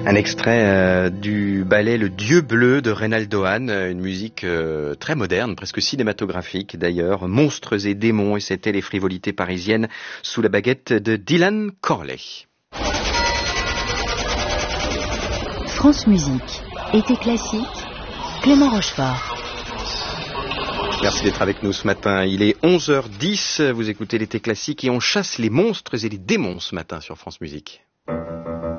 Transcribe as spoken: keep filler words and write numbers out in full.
Un extrait euh, du ballet Le Dieu bleu de Reynaldo Hahn, une musique euh, très moderne, presque cinématographique d'ailleurs, Monstres et démons, et c'était les frivolités parisiennes sous la baguette de Dylan Corley. France Musique, été classique, Clément Rochefort. Merci d'être avec nous ce matin. Il est onze heures dix, vous écoutez l'été classique et on chasse les monstres et les démons ce matin sur France Musique.